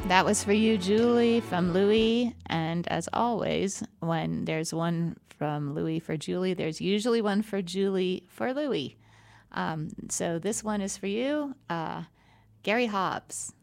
That was for you, Julie, from Louie. And as always, when there's one from Louie for Julie, there's usually one for Julie for Louie. So this one is for you, Gary Hobbs.